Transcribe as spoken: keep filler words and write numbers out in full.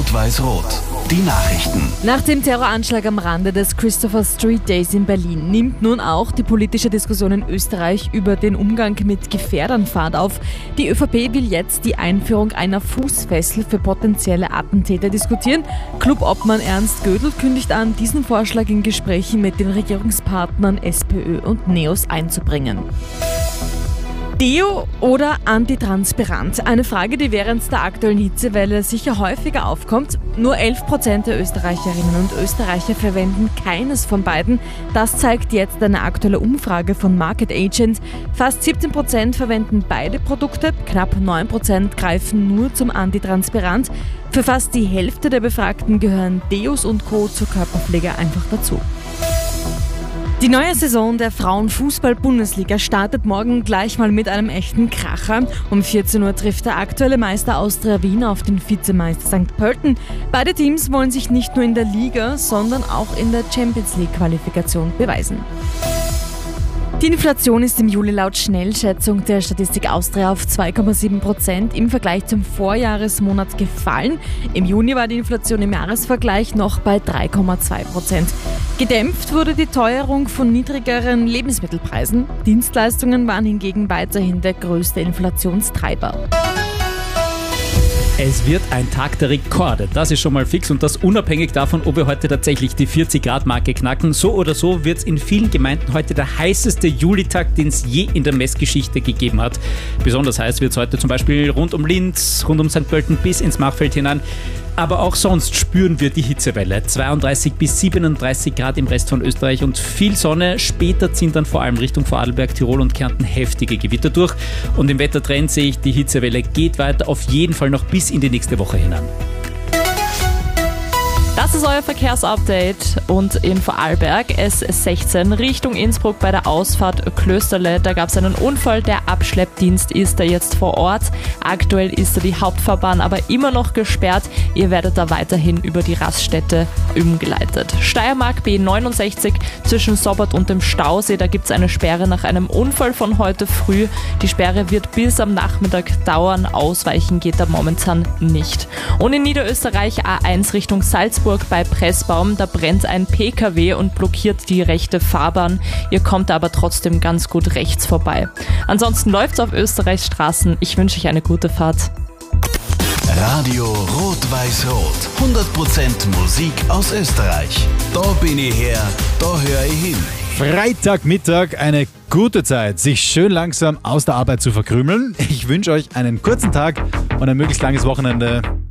Rot-Weiß-Rot. Die Nachrichten. Nach dem Terroranschlag am Rande des Christopher Street Days in Berlin nimmt nun auch die politische Diskussion in Österreich über den Umgang mit Gefährdern Fahrt auf. Die ÖVP will jetzt die Einführung einer Fußfessel für potenzielle Attentäter diskutieren. Clubobmann Ernst Gödel kündigt an, diesen Vorschlag in Gesprächen mit den Regierungspartnern SPÖ und NEOS einzubringen. Deo oder antitranspirant? Eine Frage, die während der aktuellen Hitzewelle sicher häufiger aufkommt. Nur elf Prozent der Österreicherinnen und Österreicher verwenden keines von beiden. Das zeigt jetzt eine aktuelle Umfrage von Market Agent. Fast siebzehn Prozent verwenden beide Produkte, knapp neun Prozent greifen nur zum Antitranspirant. Für fast die Hälfte der Befragten gehören Deos und Co. zur Körperpflege einfach dazu. Die neue Saison der Frauenfußball-Bundesliga startet morgen gleich mal mit einem echten Kracher. Um vierzehn Uhr trifft der aktuelle Meister Austria Wien auf den Vizemeister Sankt Pölten. Beide Teams wollen sich nicht nur in der Liga, sondern auch in der Champions-League-Qualifikation beweisen. Die Inflation ist im Juli laut Schnellschätzung der Statistik Austria auf zwei Komma sieben Prozent im Vergleich zum Vorjahresmonat gefallen. Im Juni war die Inflation im Jahresvergleich noch bei drei Komma zwei Prozent. Gedämpft wurde die Teuerung von niedrigeren Lebensmittelpreisen. Dienstleistungen waren hingegen weiterhin der größte Inflationstreiber. Es wird ein Tag der Rekorde, das ist schon mal fix und das unabhängig davon, ob wir heute tatsächlich die vierzig Grad Marke knacken. So oder so wird es in vielen Gemeinden heute der heißeste Julitag, den es je in der Messgeschichte gegeben hat. Besonders heiß wird es heute zum Beispiel rund um Linz, rund um Sankt Pölten bis ins Machfeld hinein. Aber auch sonst spüren wir die Hitzewelle. zweiunddreißig bis siebenunddreißig Grad im Rest von Österreich und viel Sonne. Später ziehen dann vor allem Richtung Vorarlberg, Tirol und Kärnten heftige Gewitter durch. Und im Wettertrend sehe ich, die Hitzewelle geht weiter, auf jeden Fall noch bis in die nächste Woche hinein. Das ist euer Verkehrsupdate und in Vorarlberg S sechzehn Richtung Innsbruck bei der Ausfahrt Klösterle. Da gab es einen Unfall, der Abschleppdienst ist da jetzt vor Ort. Aktuell ist da die Hauptfahrbahn aber immer noch gesperrt. Ihr werdet da weiterhin über die Raststätte umgeleitet. Steiermark B neunundsechzig zwischen Sobbert und dem Stausee. Da gibt es eine Sperre nach einem Unfall von heute früh. Die Sperre wird bis am Nachmittag dauern. Ausweichen geht da momentan nicht. Und in Niederösterreich A eins Richtung Salzburg bei Pressbaum, da brennt ein P K W und blockiert die rechte Fahrbahn. Ihr kommt aber trotzdem ganz gut rechts vorbei. Ansonsten läuft's auf Österreichs Straßen. Ich wünsche euch eine gute Fahrt. Radio Rot-Weiß-Rot. hundert Prozent Musik aus Österreich. Da bin ich her, da höre ich hin. Freitagmittag, eine gute Zeit, sich schön langsam aus der Arbeit zu verkrümeln. Ich wünsche euch einen kurzen Tag und ein möglichst langes Wochenende.